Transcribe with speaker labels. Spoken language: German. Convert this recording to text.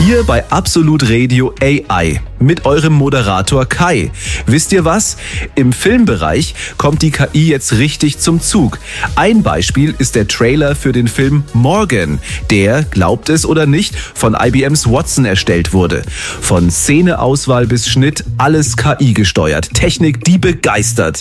Speaker 1: Hier bei Absolut Radio AI mit eurem Moderator Kai. Wisst ihr was? Im Filmbereich kommt die KI jetzt richtig zum Zug. Ein Beispiel ist der Trailer für den Film Morgan, der, glaubt es oder nicht, von IBMs Watson erstellt wurde. Von Szeneauswahl bis Schnitt, alles KI gesteuert. Technik, die begeistert.